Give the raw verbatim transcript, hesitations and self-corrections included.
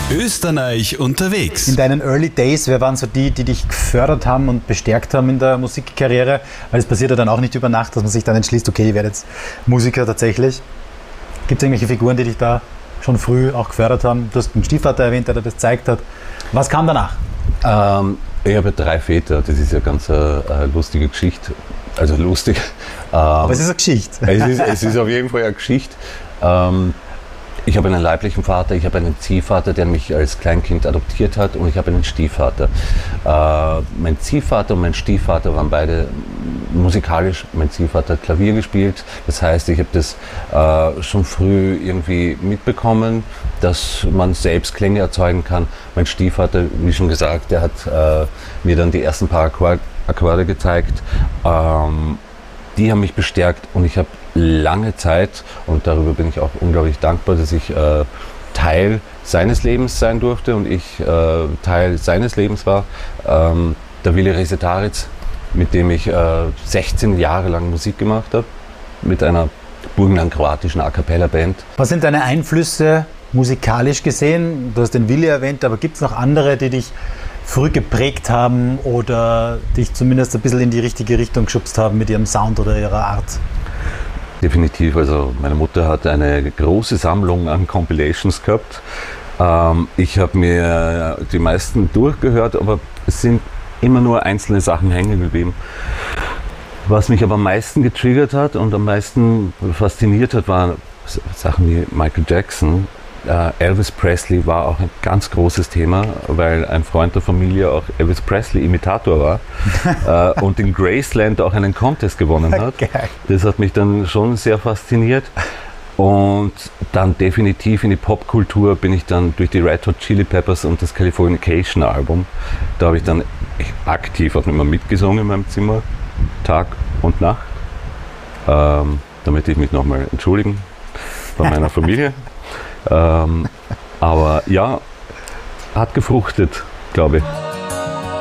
Österreich unterwegs. In deinen Early Days, wer waren so die, die dich gefördert haben und bestärkt haben in der Musikkarriere? Weil es passiert ja dann auch nicht über Nacht, dass man sich dann entschließt, okay, ich werde jetzt Musiker tatsächlich. Gibt es irgendwelche Figuren, die dich da schon früh auch gefördert haben? Du hast einen Stiefvater erwähnt, der dir das gezeigt hat. Was kam danach? Ähm, ich habe drei Väter, das ist ja ganz eine, eine lustige Geschichte. Also lustig. Ähm, Aber es ist eine Geschichte. Es ist, es ist auf jeden Fall eine Geschichte. Ähm, Ich habe einen leiblichen Vater, ich habe einen Ziehvater, der mich als Kleinkind adoptiert hat, und ich habe einen Stiefvater. Äh, mein Ziehvater und mein Stiefvater waren beide musikalisch. Mein Ziehvater hat Klavier gespielt, das heißt, ich habe das äh, schon früh irgendwie mitbekommen, dass man selbst Klänge erzeugen kann. Mein Stiefvater, wie schon gesagt, der hat äh, mir dann die ersten paar Akkorde, Akkorde gezeigt. Ähm, die haben mich bestärkt, und ich habe lange Zeit, und darüber bin ich auch unglaublich dankbar, dass ich äh, Teil seines Lebens sein durfte und ich äh, Teil seines Lebens war. Ähm, der Willi Resetaritz, mit dem ich äh, sechzehn Jahre lang Musik gemacht habe, mit einer burgenland-kroatischen A-Cappella-Band. Was sind deine Einflüsse musikalisch gesehen? Du hast den Willi erwähnt, aber gibt es noch andere, die dich früh geprägt haben oder dich zumindest ein bisschen in die richtige Richtung geschubst haben mit ihrem Sound oder ihrer Art? Definitiv, also meine Mutter hat eine große Sammlung an Compilations gehabt. Ähm, ich habe mir die meisten durchgehört, aber es sind immer nur einzelne Sachen hängen geblieben. Was mich aber am meisten getriggert hat und am meisten fasziniert hat, waren Sachen wie Michael Jackson. Uh, Elvis Presley war auch ein ganz großes Thema, weil ein Freund der Familie auch Elvis Presley Imitator war uh, und in Graceland auch einen Contest gewonnen hat. Okay. Das hat mich dann schon sehr fasziniert. Und dann definitiv in die Popkultur bin ich dann durch die Red Hot Chili Peppers und das Californication Album. Da habe ich dann aktiv auch immer mitgesungen in meinem Zimmer, Tag und Nacht. Ähm, damit ich mich nochmal entschuldigen bei meiner Familie. Ähm, aber ja, hat gefruchtet, glaube ich.